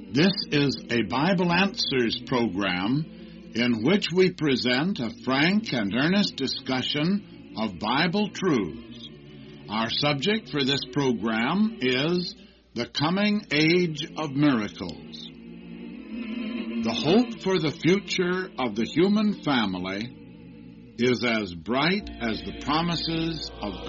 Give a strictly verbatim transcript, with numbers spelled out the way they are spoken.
This is a Bible Answers program in which we present a frank and earnest discussion of Bible truths. Our subject for this program is the coming age of miracles. The hope for the future of the human family is as bright as the promises of